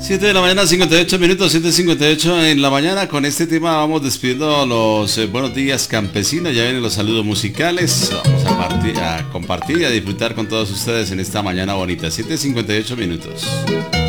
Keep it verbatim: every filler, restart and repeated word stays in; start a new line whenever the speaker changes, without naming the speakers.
siete de la mañana, cincuenta y ocho minutos, siete cincuenta y ocho en la mañana. Con este tema vamos despidiendo los eh, buenos días campesinos. Ya vienen los saludos musicales. Vamos a, partir, a compartir y a disfrutar con todos ustedes en esta mañana bonita. siete cincuenta y ocho minutos.